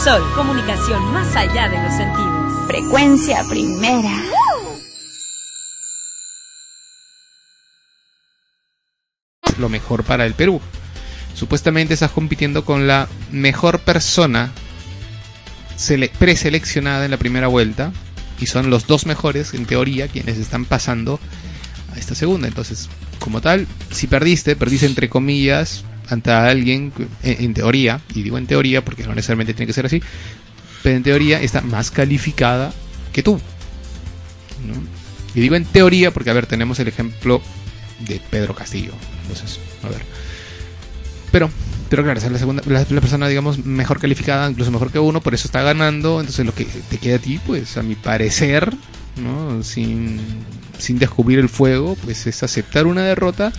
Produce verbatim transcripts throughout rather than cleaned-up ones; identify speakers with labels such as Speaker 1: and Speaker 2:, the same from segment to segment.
Speaker 1: Sol, comunicación más allá de los sentidos.
Speaker 2: Frecuencia primera.
Speaker 3: Lo mejor para el Perú. Supuestamente estás compitiendo con la mejor persona sele- preseleccionada en la primera vuelta, y son los dos mejores, en teoría, quienes están pasando a esta segunda. Entonces, como tal, si perdiste, perdiste entre comillas ante alguien, en, en teoría, y digo en teoría porque no necesariamente tiene que ser así, pero en teoría está más calificada que tú, ¿no? Y digo en teoría porque, a ver, tenemos el ejemplo de Pedro Castillo. Entonces, a ver, pero pero claro, esa es la segunda, la, la persona, digamos, mejor calificada, incluso mejor que uno, por eso está ganando. Entonces lo que te queda a ti, pues a mi parecer, ¿no? sin sin descubrir el fuego, pues es aceptar una derrota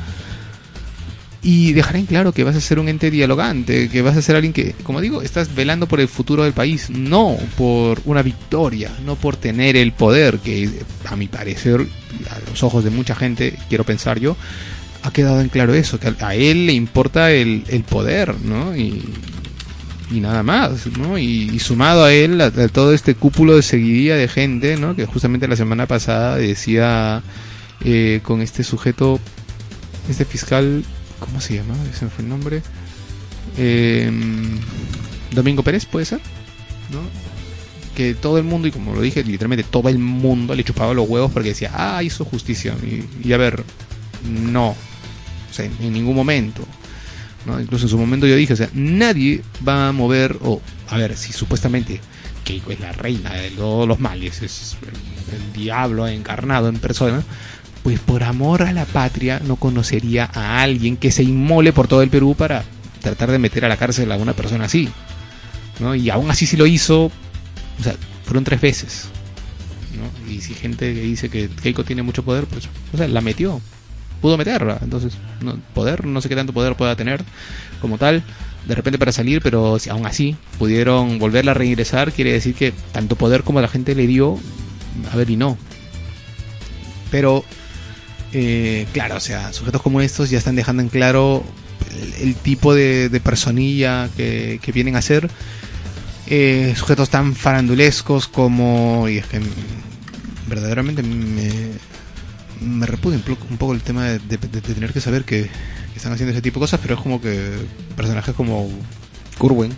Speaker 3: y dejar en claro que vas a ser un ente dialogante, que vas a ser alguien que, como digo, estás velando por el futuro del país, no por una victoria, no por tener el poder, que a mi parecer, a los ojos de mucha gente, quiero pensar yo, ha quedado en claro eso, que a él le importa el, el poder, ¿no? Y, y nada más, ¿no? Y, y sumado a él, a, a todo este cúpulo de seguidilla de gente, ¿no? Que justamente la semana pasada decía eh, con este sujeto, este fiscal, ¿cómo se llama? Ese fue el nombre. Eh, Domingo Pérez, ¿puede ser? ¿No? Que todo el mundo, y como lo dije, literalmente todo el mundo le chupaba los huevos porque decía, ah, hizo justicia. Y, y a ver, no. O sea, en ningún momento, ¿no? Incluso en su momento yo dije, o sea, nadie va a mover, o a ver, si supuestamente Keiko es la reina de todos los males, es el, el diablo encarnado en persona, pues por amor a la patria no conocería a alguien que se inmole por todo el Perú para tratar de meter a la cárcel a una persona así, ¿no? Y aún así sí lo hizo, o sea, fueron tres veces, ¿no? Y si gente que dice que Keiko tiene mucho poder, pues, o sea, la metió, pudo meterla. Entonces, no, poder, no sé qué tanto poder pueda tener como tal, de repente para salir, pero si aún así pudieron volverla a reingresar, quiere decir que tanto poder como la gente le dio, a ver, y no. Pero Eh, claro, o sea, sujetos como estos ya están dejando en claro el, el tipo de, de personilla que, que vienen a ser. Eh, sujetos tan farandulescos como... Y es que verdaderamente me, me repudia un, un poco el tema de, de, de tener que saber que, que están haciendo ese tipo de cosas, pero es como que personajes como Curwen,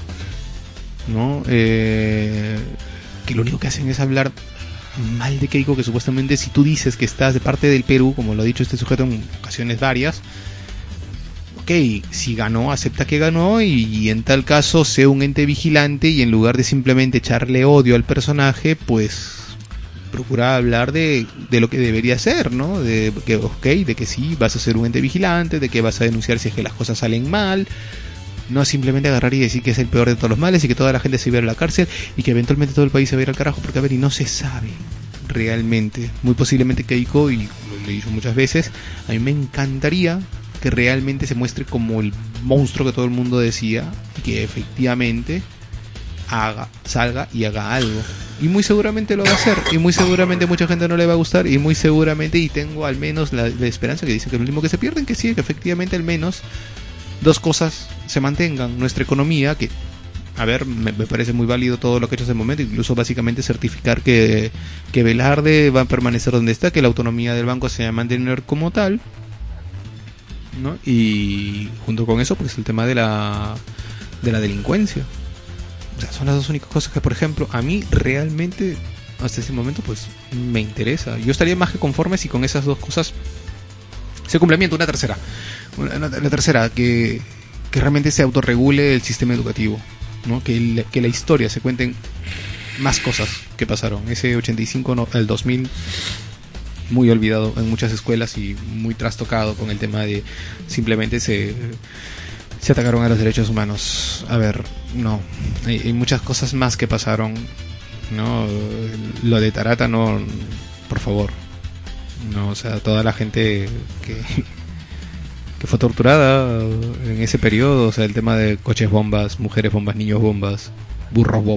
Speaker 3: ¿no? Eh, que lo único que hacen es hablar mal de Keiko, que supuestamente si tú dices que estás de parte del Perú, como lo ha dicho este sujeto en ocasiones varias, ok, si ganó, acepta que ganó, y, y en tal caso sé un ente vigilante, y en lugar de simplemente echarle odio al personaje, pues procura hablar de, de lo que debería ser, ¿no? De que, ok, de que sí, vas a ser un ente vigilante, de que vas a denunciar si es que las cosas salen mal, no simplemente agarrar y decir que es el peor de todos los males y que toda la gente se va a ir a la cárcel y que eventualmente todo el país se va a ir al carajo, porque a ver, y no se sabe realmente. Muy posiblemente Keiko, y lo he dicho muchas veces, a mí me encantaría que realmente se muestre como el monstruo que todo el mundo decía, y que efectivamente haga, salga y haga algo. Y muy seguramente lo va a hacer, y muy seguramente mucha gente no le va a gustar, y muy seguramente, y tengo al menos la, la esperanza, que dicen que es lo último que se pierden, que sí, que efectivamente al menos dos cosas se mantengan: nuestra economía, que, a ver, me, me parece muy válido todo lo que ha hecho hasta el momento, incluso básicamente certificar que, que Velarde va a permanecer donde está, que la autonomía del banco se va a mantener como tal, ¿no? Y junto con eso, pues el tema de la de la delincuencia. O sea, son las dos únicas cosas que, por ejemplo, a mí realmente hasta ese momento pues me interesa. Yo estaría más que conforme si con esas dos cosas se complementa una tercera. Una, una, una tercera, que, que realmente se autorregule el sistema educativo, ¿no? Que, el, que la historia se cuenten más cosas que pasaron. Ese ochenta y cinco, no, el dos mil, muy olvidado en muchas escuelas y muy trastocado con el tema de simplemente se, se atacaron a los derechos humanos. A ver, no, hay, hay muchas cosas más que pasaron, ¿no? Lo de Tarata, no, por favor. No, o sea, toda la gente que, que fue torturada en ese periodo, o sea, el tema de coches bombas, mujeres bombas, niños bombas, burros bombas.